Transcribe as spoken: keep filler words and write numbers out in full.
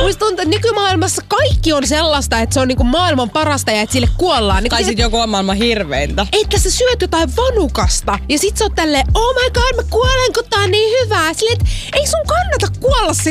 Musta tuntuu, että nykymaailmassa kaikki on sellaista, että se on niinku maailman parasta ja että sille kuollaan. Niin tai sit joku on maailman hirveintä. Että sä syöt jotain vanukasta ja sit sä oot tälleen, oh my god, mä kuolen, kun tää on niin hyvää. Silleen, että ei sun kannata kuolla sen